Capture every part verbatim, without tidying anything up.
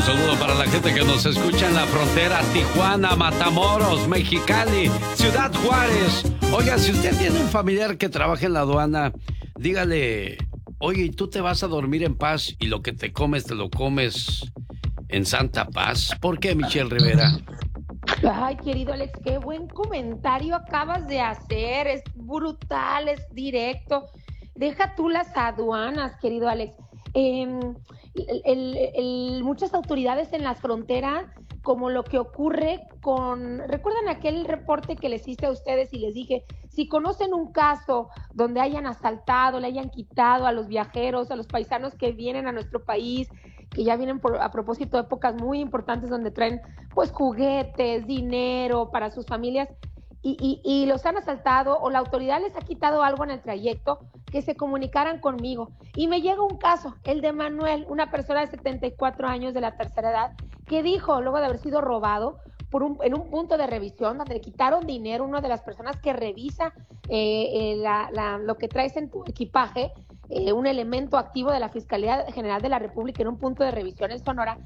saludo para la gente que nos escucha en la frontera, Tijuana, Matamoros, Mexicali, Ciudad Juárez. Oiga, si usted tiene un familiar que trabaja en la aduana, dígale, oye, ¿y tú te vas a dormir en paz y lo que te comes, te lo comes en santa paz? ¿Por qué, Michelle Rivera? Ay, querido Alex, qué buen comentario acabas de hacer. Es brutal, es directo. Deja tú las aduanas, querido Alex. Eh, el, el, el, muchas autoridades en las fronteras, como lo que ocurre con... ¿Recuerdan aquel reporte que les hice a ustedes y les dije, si conocen un caso donde hayan asaltado, le hayan quitado a los viajeros, a los paisanos que vienen a nuestro país, que ya vienen por, a propósito de épocas muy importantes donde traen pues juguetes, dinero para sus familias, y, y, y los han asaltado o la autoridad les ha quitado algo en el trayecto, que se comunicaran conmigo? Y me llega un caso, el de Manuel, una persona de setenta y cuatro años de la tercera edad, que dijo, luego de haber sido robado por un, en un punto de revisión donde le quitaron dinero, una de las personas que revisa eh, eh, la, la, lo que traes en tu equipaje, eh, un elemento activo de la Fiscalía General de la República en un punto de revisión en Sonora,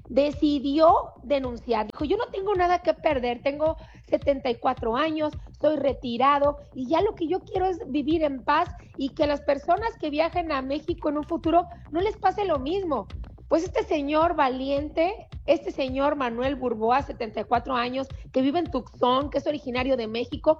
decidió denunciar. Dijo, yo no tengo nada que perder, tengo setenta y cuatro años, estoy retirado y ya lo que yo quiero es vivir en paz y que las personas que viajen a México en un futuro no les pase lo mismo. Pues este señor valiente, este señor Manuel Burboa, setenta y cuatro años, que vive en Tucson, que es originario de México,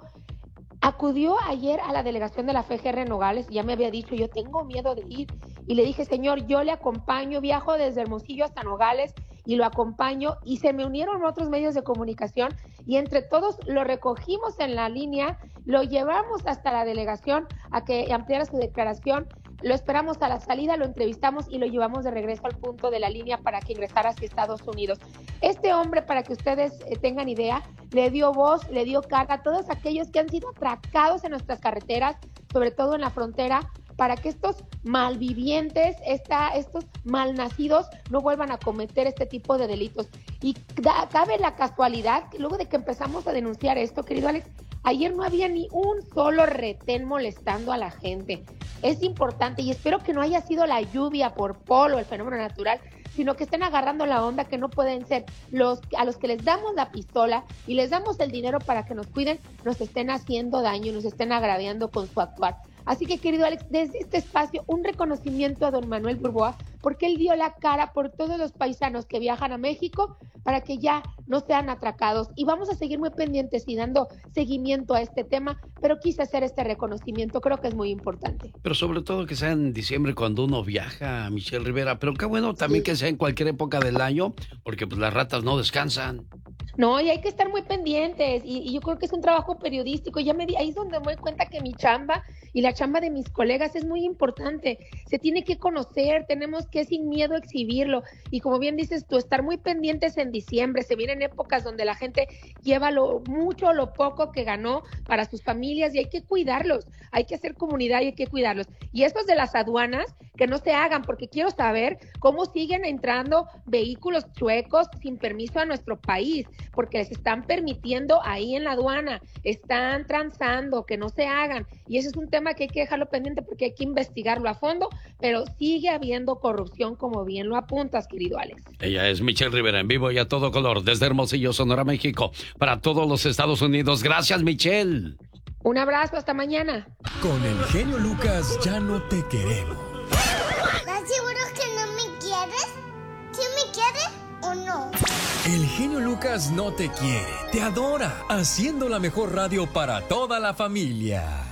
acudió ayer a la delegación de la F G R Nogales, ya me había dicho, yo tengo miedo de ir, y le dije, señor, yo le acompaño, viajo desde Hermosillo hasta Nogales, y lo acompaño, y se me unieron otros medios de comunicación, y entre todos lo recogimos en la línea, lo llevamos hasta la delegación a que ampliara su declaración, lo esperamos a la salida, lo entrevistamos y lo llevamos de regreso al punto de la línea para que ingresara hacia Estados Unidos. Este hombre, para que ustedes eh, tengan idea, le dio voz, le dio cara a todos aquellos que han sido atracados en nuestras carreteras, sobre todo en la frontera, para que estos malvivientes, esta, estos malnacidos no vuelvan a cometer este tipo de delitos. Y da, cabe la casualidad que luego de que empezamos a denunciar esto, querido Alex, ayer no había ni un solo retén molestando a la gente. Es importante y espero que no haya sido la lluvia por polo, el fenómeno natural, sino que estén agarrando la onda, que no pueden ser los a los que les damos la pistola y les damos el dinero para que nos cuiden, nos estén haciendo daño y nos estén agraviando con su actuar. Así que, querido Alex, desde este espacio, un reconocimiento a don Manuel Burboa, porque él dio la cara por todos los paisanos que viajan a México para que ya no sean atracados. Y vamos a seguir muy pendientes y dando seguimiento a este tema, pero quise hacer este reconocimiento, creo que es muy importante. Pero sobre todo que sea en diciembre cuando uno viaja, Michelle Rivera, pero qué bueno también sí. Que sea en cualquier época del año, porque pues las ratas no descansan. No, y hay que estar muy pendientes, y, y yo creo que es un trabajo periodístico, ya me di, ahí es donde me doy cuenta que mi chamba y la chamba de mis colegas es muy importante, se tiene que conocer, tenemos que sin miedo exhibirlo, y como bien dices tú, estar muy pendientes en diciembre, se vienen épocas donde la gente lleva lo mucho o lo poco que ganó para sus familias, y hay que cuidarlos, hay que hacer comunidad y hay que cuidarlos, y estos de las aduanas, que no se hagan, porque quiero saber cómo siguen entrando vehículos chuecos sin permiso a nuestro país, porque les están permitiendo ahí en la aduana, están transando, que no se hagan, y ese es un tema que hay que dejarlo pendiente porque hay que investigarlo a fondo, pero sigue habiendo corrupción, como bien lo apuntas, querido Alex. Ella es Michelle Rivera, en vivo y a todo color, desde Hermosillo, Sonora, México, para todos los Estados Unidos. Gracias, Michelle. Un abrazo, hasta mañana. Con el genio Lucas ya no te queremos. ¿Estás seguro que no me quieres? ¿Sí me quieres o no? El genio Lucas no te quiere, te adora, haciendo la mejor radio para toda la familia.